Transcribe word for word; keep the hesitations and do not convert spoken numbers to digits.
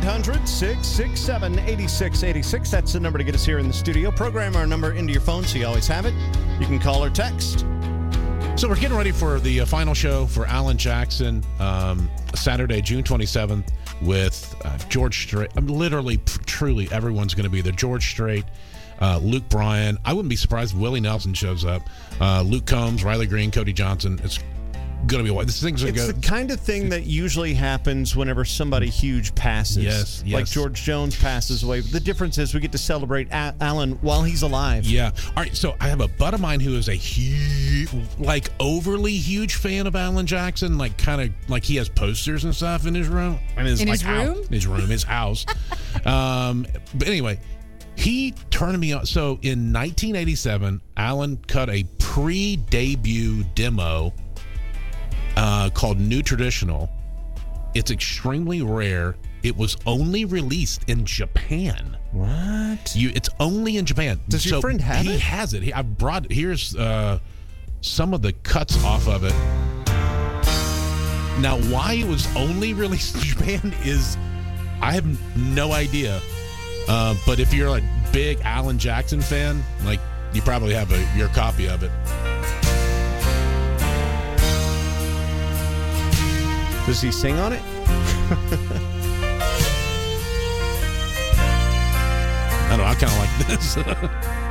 eight hundred, six six seven, eight six eight six. That's the number to get us here in the studio. Program our number into your phone so you always have it. You can call or text. So we're getting ready for the uh, final show for Alan Jackson, um, Saturday, June twenty-seventh, with uh, George Strait. I'm literally, truly, everyone's going to be there. George Strait, uh, Luke Bryan. I wouldn't be surprised if Willie Nelson shows up. Uh, Luke Combs, Riley Green, Cody Johnson. It's going to be what this thing's going to go. It's the kind of thing that usually happens whenever somebody huge passes. Yes, yes. Like George Jones passes away. The difference is we get to celebrate A- Alan while he's alive. Yeah. All right. So I have a bud of mine who is a huge, like overly huge fan of Alan Jackson. Like kind of like he has posters and stuff in his room. And his, in like, his room? House, his room, his house. um, but anyway, he turned me on. So in nineteen eighty-seven, Alan cut a pre-debut demo Uh, called New Traditional. It's extremely rare. It was only released in Japan. What? You, it's only in Japan. Does your So friend have he it? He has it. He, I brought. Here's uh, some of the cuts off of it. Now, why it was only released in Japan is I have no idea. Uh, but if you're a big Alan Jackson fan, like you probably have a your copy of it. Does he sing on it? I don't know. I kind of like this.